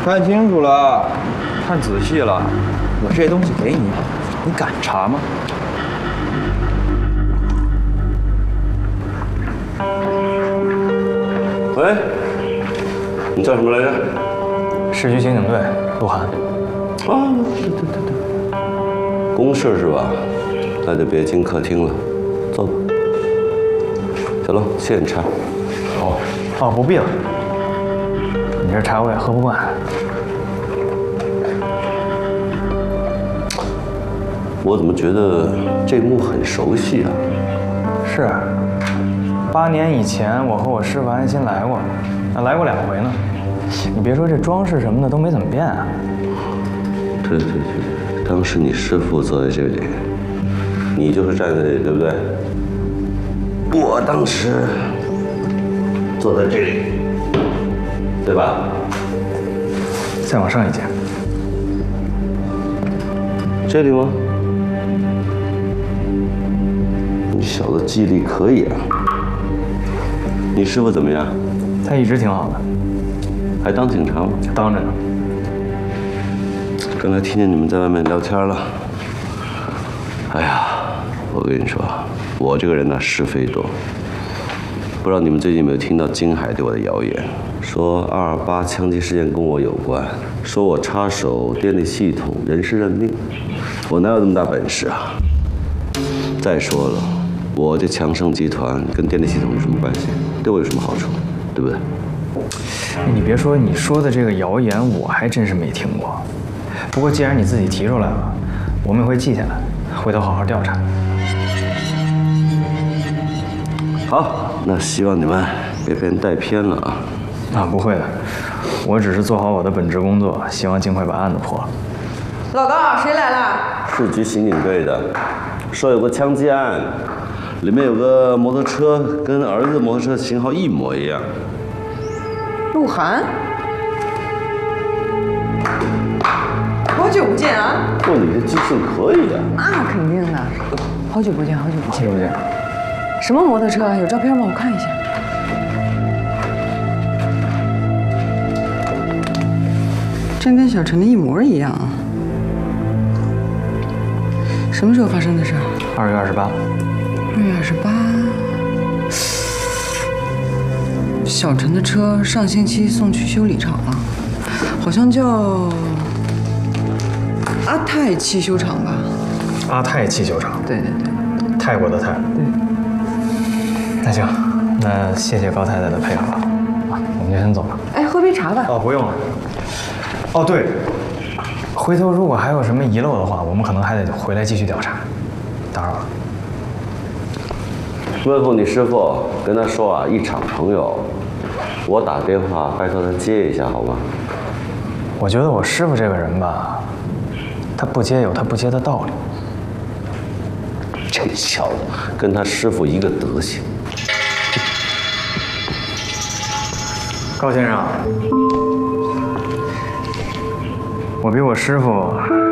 看清楚了，看仔细了，我这东西给你，你敢查吗？ 喂，你叫什么来着？ 市区刑警队，鹿晗。 啊，对，公事是吧？那就别进客厅了，走吧。小龙，谢谢你茶。 哦，不必了。你这茶我也喝不惯。 我怎么觉得这幕很熟悉啊？ 是，8年以前我和我师傅安心来过，来过2回呢。你别说这装饰什么的都没怎么变啊。 对，当时你师傅坐在这里，你就是站在这里，对不对？我当时坐在这里，对吧？ 再往上一截。 这里吗？你小子记忆力可以啊！你师傅怎么样？ 他一直挺好的， 还当警察吗？ 当着呢。 刚才听见你们在外面聊天了。哎呀，我跟你说，我这个人呢是非多。不知道你们最近有没有听到金海对我的谣言，说228枪击事件跟我有关，说我插手电力系统人事任命，我哪有那么大本事啊？再说了，我这强盛集团跟电力系统有什么关系？对我有什么好处？对不对？ 你别说，你说的这个谣言我还真是没听过。不过既然你自己提出来了，我们也会记下来，回头好好调查。 好，那希望你们别被人带偏了啊！ 啊，不会的，我只是做好我的本职工作，希望尽快把案子破了。 老高，谁来了？ 市局刑警队的，说有个枪击案，里面有个摩托车跟儿子摩托车型号一模一样。 鹿晗，好久不见啊！ 哇，你这记性可以啊！ 那肯定的，好久不见，好久不见。 不见。 什么摩托车？有照片吗？我看一下。真跟小陈的一模一样啊！什么时候发生的事 2月28。 2月28。小陈的车上星期送去修理厂了，好像叫阿泰汽修厂吧？ 阿泰汽修厂。 对， 泰国的泰。 对。 那行，那谢谢高太太的配合啊，我们就先走了。 哎，喝杯茶吧。 哦，不用了。哦，对，回头如果还有什么遗漏的话，我们可能还得回来继续调查。打扰了。 问候你师傅，跟他说啊，一场朋友，我打电话拜托他接一下，好吗？ 我觉得我师傅这个人吧，他不接有他不接的道理。 这小子跟他师傅一个德行。 高先生，我比我师傅